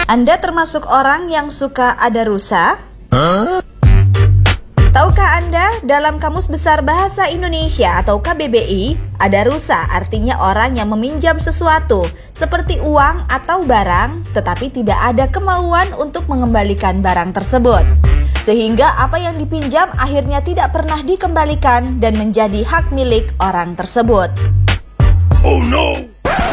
Anda termasuk orang yang suka adarusa? Tahukah Anda, dalam Kamus Besar Bahasa Indonesia atau KBBI, adarusa artinya orang yang meminjam sesuatu seperti uang atau barang, tetapi tidak ada kemauan untuk mengembalikan barang tersebut. Sehingga apa yang dipinjam akhirnya tidak pernah dikembalikan dan menjadi hak milik orang tersebut. Oh no!